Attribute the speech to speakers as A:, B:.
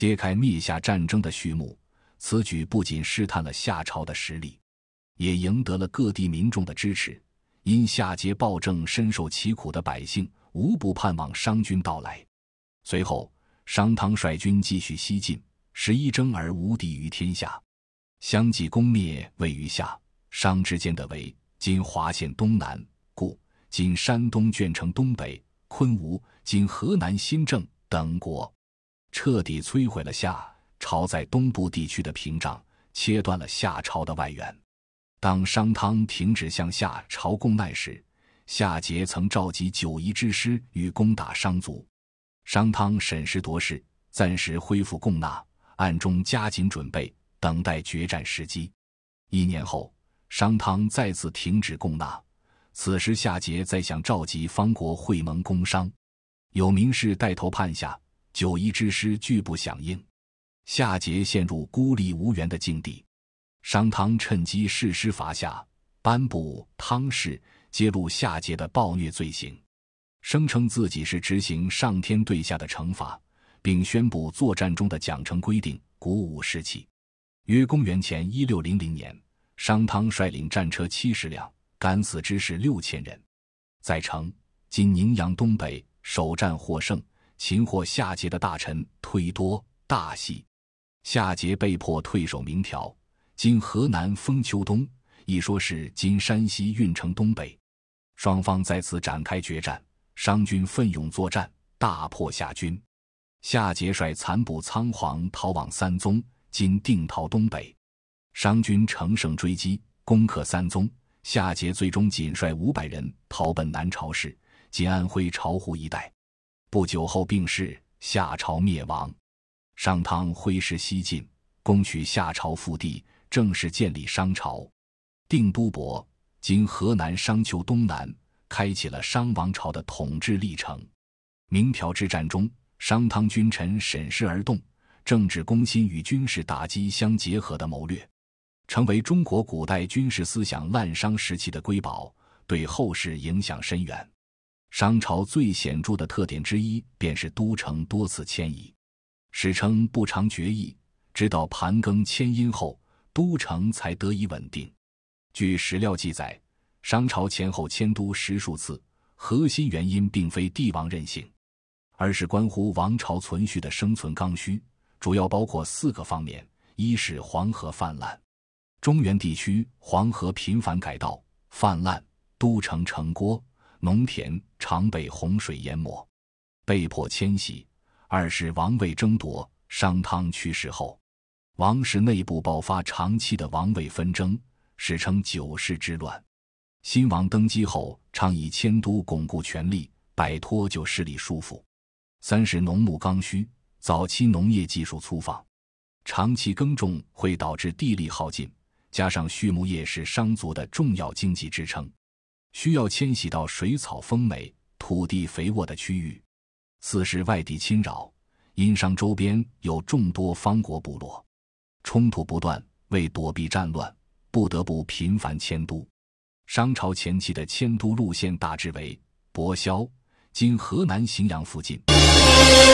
A: 揭开灭夏战争的序幕，此举不仅试探了夏朝的实力，也赢得了各地民众的支持。因夏桀暴政深受其苦的百姓无不盼望商军到来。随后商汤率军继续西进，11征而无敌于天下，相继攻灭位于夏、商之间的为今华县东南、故今山东鄄城东北、昆吾今河南新郑等国，彻底摧毁了夏朝在东部地区的屏障，切断了夏朝的外援。当商汤停止向夏朝贡难时，夏桀曾召集9夷之师欲攻打商族。商汤审时度势，暂时恢复贡纳，暗中加紧准备，等待决战时机。1年后，商汤再次停止贡纳，此时夏桀再想召集方国会盟攻商，有名士带头叛夏，9夷之师拒不响应，夏桀陷入孤立无援的境地。商汤趁机誓师伐夏，颁布汤誓，揭露夏桀的暴虐罪行，声称自己是执行上天对下的惩罚，并宣布作战中的奖惩规定，鼓舞士气。约公元前1600年，商汤率领战车70辆，敢死之士6000人，在城今宁阳东北首战获胜，擒获夏桀的大臣忒多、大喜。夏桀被迫退守明条，今河南封丘东，一说是今山西运城东北。双方在此展开决战，商军奋勇作战，大破夏军。夏桀率残部仓皇逃往三宗，今定陶东北。商军乘胜追击，攻克三宗。夏桀最终仅率500人逃奔南朝市，今安徽巢湖一带。不久后病逝，夏朝灭亡。商汤挥师西进，攻取夏朝腹地，正式建立商朝。定都伯，今河南商丘东南，开启了商王朝的统治历程。明条之战中，商汤君臣审时而动，政治攻心与军事打击相结合的谋略，成为中国古代军事思想滥觞时期的瑰宝，对后世影响深远。商朝最显著的特点之一便是都城多次迁移，史称不常决议，直到盘庚迁殷后，都城才得以稳定。据史料记载，商朝前后迁都10数次，核心原因并非帝王任性，而是关乎王朝存续的生存刚需，主要包括4个方面：一是黄河泛滥，中原地区黄河频繁改道泛滥，都城城郭、农田常被洪水淹没，被迫迁徙；二是王位争夺，商汤去世后，王室内部爆发长期的王位纷争，史称9世之乱。新王登基后，常以迁都巩固权力，摆脱旧势力束缚。三是农牧刚需，早期农业技术粗放，长期耕种会导致地力耗尽，加上畜牧业是商族的重要经济支撑，需要迁徙到水草丰美、土地肥沃的区域。四是外地侵扰，殷商周边有众多方国部落，冲突不断，为躲避战乱，不得不频繁迁都。商朝前期的迁都路线大致为亳萧（今河南荥阳附近）、